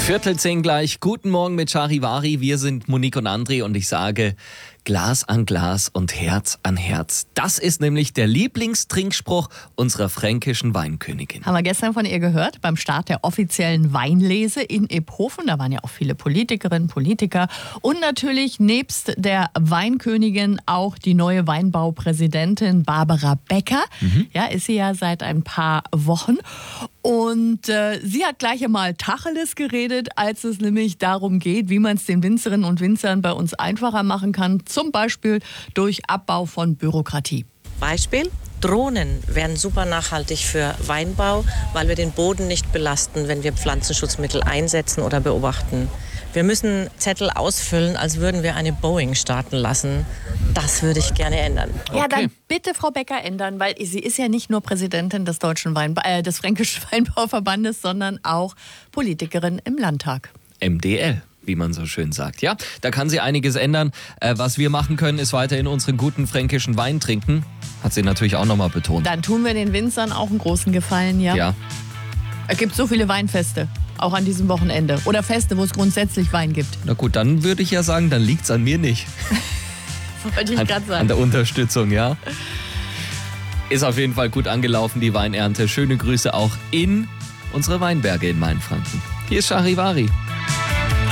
9:45 gleich. Guten Morgen mit Charivari. Wir sind Monique und André und ich sage Glas an Glas und Herz an Herz. Das ist nämlich der Lieblingstrinkspruch unserer fränkischen Weinkönigin. Haben wir gestern von ihr gehört, beim Start der offiziellen Weinlese in Iphofen. Da waren ja auch viele Politikerinnen, Politiker und natürlich nebst der Weinkönigin auch die neue Weinbaupräsidentin Barbara Becker. Ja, ist sie ja seit ein paar Wochen. Und sie hat gleich einmal Tacheles geredet, als es nämlich darum geht, wie man es den Winzerinnen und Winzern bei uns einfacher machen kann. Zum Beispiel durch Abbau von Bürokratie. Beispiel: Drohnen wären super nachhaltig für Weinbau, weil wir den Boden nicht belasten, wenn wir Pflanzenschutzmittel einsetzen oder beobachten. Wir müssen Zettel ausfüllen, als würden wir eine Boeing starten lassen. Das würde ich gerne ändern. Ja, dann bitte Frau Becker ändern, weil sie ist ja nicht nur Präsidentin des des Fränkischen Weinbauverbandes, sondern auch Politikerin im Landtag. MDL, wie man so schön sagt. Ja, da kann sie einiges ändern. Was wir machen können, ist weiterhin unseren guten fränkischen Wein trinken. Hat sie natürlich auch nochmal betont. Dann tun wir den Winzern auch einen großen Gefallen, ja? Ja. Es gibt so viele Weinfeste, auch an diesem Wochenende. Oder Feste, wo es grundsätzlich Wein gibt. Na gut, dann würde ich ja sagen, dann liegt's an mir nicht. Wollte ich gerade sagen. An der Unterstützung, ja. Ist auf jeden Fall gut angelaufen, die Weinernte. Schöne Grüße auch in unsere Weinberge in Mainfranken. Hier ist Charivari.